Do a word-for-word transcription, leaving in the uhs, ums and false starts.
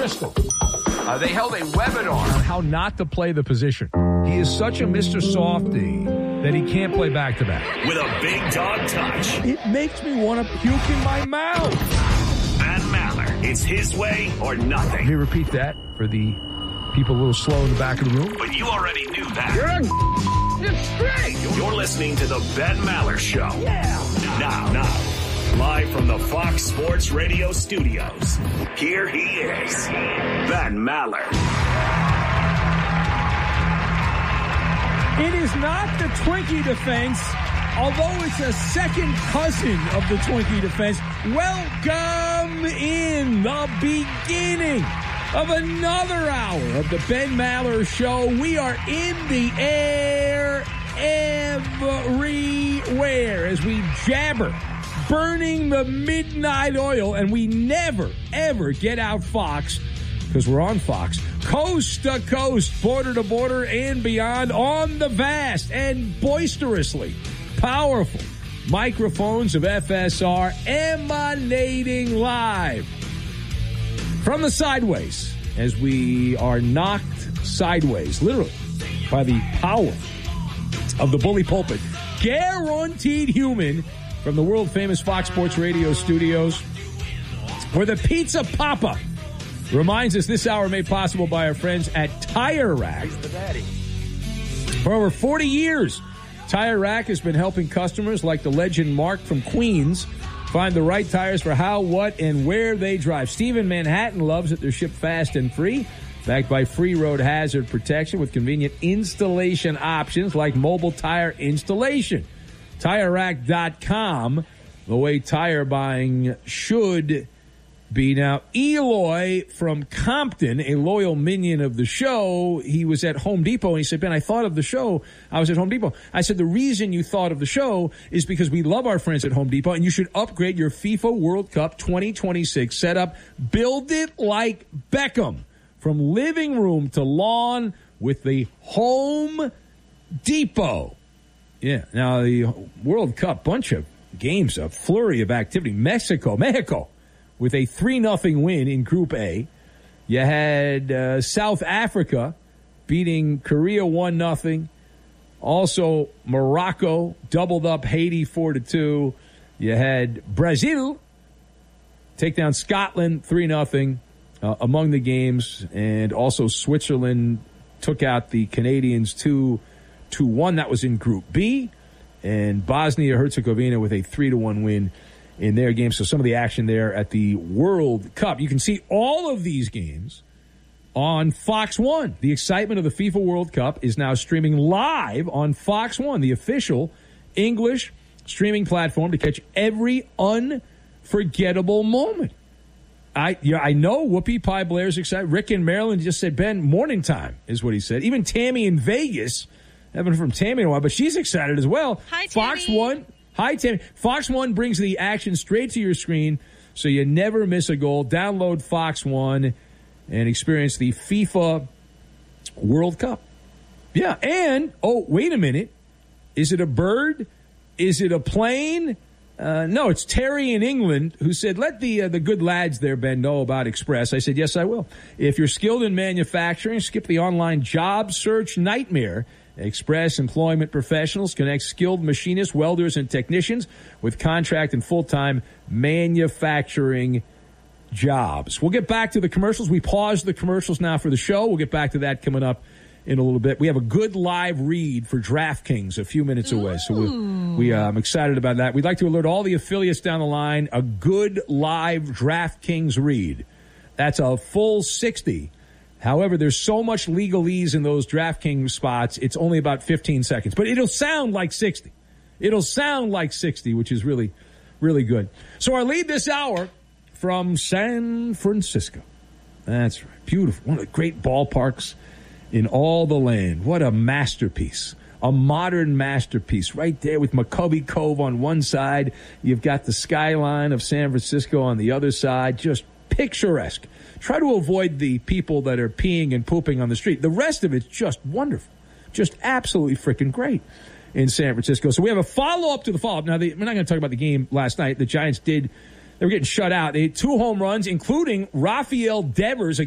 Bristol. Uh, they held a webinar on how not to play the position. He is such a Mister Softy that he can't play back-to-back. With a big dog touch. It makes me want to puke in my mouth. Ben Maller, it's his way or nothing. Let me repeat that for the people a little slow in the back of the room. But you already knew that. You're a It's straight. You're listening to the Ben Maller Show. Yeah. Now, now, live from the Fox Sports Radio studios, here he is, Ben Maller. It is not the Twinkie defense, although it's a second cousin of the Twinkie defense. Welcome in the beginning of another hour of the Ben Maller Show. We are in the air everywhere as we jabber, burning the midnight oil, and we never, ever get out Fox because we're on Fox. Coast to coast, border to border, and beyond on the vast and boisterously powerful microphones of F S R, emanating live from the sideways as we are knocked sideways, literally, by the power of the bully pulpit. Guaranteed human from the world-famous Fox Sports Radio studios, where the Pizza Papa reminds us this hour made possible by our friends at Tire Rack. For over forty years, Tire Rack has been helping customers like the legend Mark from Queens find the right tires for how, what, and where they drive. Steve in Manhattan loves that they're shipped fast and free, backed by free road hazard protection with convenient installation options like mobile tire installation. Tire Rack dot com, the way tire buying should be. Now, Eloy from Compton, a loyal minion of the show, he was at Home Depot, and he said, Ben, I thought of the show. I was at Home Depot. I said, the reason you thought of the show is because we love our friends at Home Depot, and you should upgrade your FIFA World Cup twenty twenty-six setup. Build it like Beckham, from living room to lawn with the Home Depot. Yeah, now the World Cup, bunch of games, a flurry of activity. Mexico, Mexico. With a three nothing win in Group A. You had uh, South Africa beating Korea one nothing. Also, Morocco doubled up Haiti four to two. You had Brazil take down Scotland three nothing uh, among the games. And also Switzerland took out the Canadians two to one. That was in Group B. And Bosnia-Herzegovina with a three to one win in their game. So some of the action there at the World Cup. You can see all of these games on Fox one. The excitement of the FIFA World Cup is now streaming live on Fox one, the official English streaming platform to catch every unforgettable moment. I yeah, I know Whoopi Pie Blair's excited. Rick in Maryland just said, Ben, morning time is what he said. Even Tammy in Vegas, haven't heard from Tammy in a while, but she's excited as well. Hi, Tammy. Fox one. Hi, Tammy. Fox one brings the action straight to your screen so you never miss a goal. Download Fox one and experience the FIFA World Cup. Yeah, and, oh, wait a minute. Is it a bird? Is it a plane? Uh, no, it's Terry in England who said, let the uh, the good lads there, Ben, know about Express. I said, yes, I will. If you're skilled in manufacturing, skip the online job search nightmare. Express Employment Professionals connects skilled machinists, welders, and technicians with contract and full-time manufacturing jobs. We'll get back to the commercials. We paused the commercials now for the show. We'll get back to that coming up in a little bit. We have a good live read for DraftKings a few minutes away, so we, we, uh, I'm excited about that. We'd like to alert all the affiliates down the line, a good live DraftKings read. That's a full sixty. However, there's so much legalese in those DraftKings spots, it's only about fifteen seconds. But it'll sound like sixty. It'll sound like sixty, which is really, really good. So our lead this hour from San Francisco. That's right. Beautiful. One of the great ballparks in all the land. What a masterpiece. A modern masterpiece right there with McCovey Cove on one side. You've got the skyline of San Francisco on the other side. Just picturesque. Try to avoid the people that are peeing and pooping on the street. The rest of it's just wonderful. Just absolutely freaking great in San Francisco. So we have a follow-up to the follow-up. Now, the, we're not going to talk about the game last night. The Giants did, they were getting shut out. They had two home runs, including Rafael Devers,